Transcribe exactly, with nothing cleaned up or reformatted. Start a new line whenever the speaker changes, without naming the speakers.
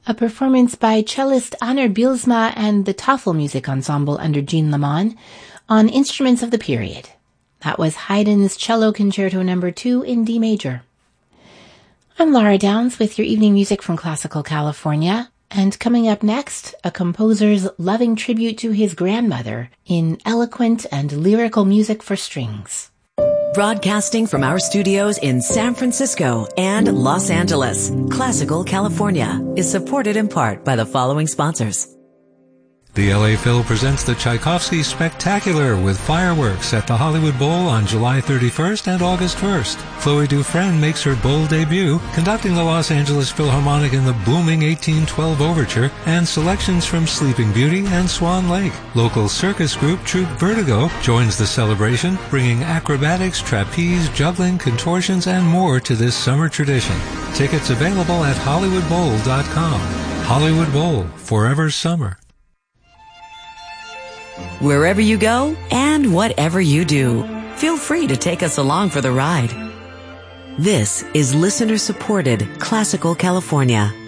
a performance by cellist Anner Bylsma and the Tafel Music Ensemble under Jean Lamont on instruments of the period. That was Haydn's Cello Concerto number two in D major. I'm Laura Downs with your evening music from Classical California, and coming up next, a composer's loving tribute to his grandmother in eloquent and lyrical music for strings.
Broadcasting from our studios in San Francisco and Los Angeles, Classical California is supported in part by the following sponsors.
The L A Phil presents the Tchaikovsky Spectacular with fireworks at the Hollywood Bowl on July thirty-first and August first. Chloe Dufresne makes her bowl debut, conducting the Los Angeles Philharmonic in the booming eighteen twelve Overture and selections from Sleeping Beauty and Swan Lake. Local circus group Troupe Vertigo joins the celebration, bringing acrobatics, trapeze, juggling, contortions, and more to this summer tradition. Tickets available at hollywood bowl dot com. Hollywood Bowl, forever summer.
Wherever you go and whatever you do, feel free to take us along for the ride. This is listener-supported Classical California.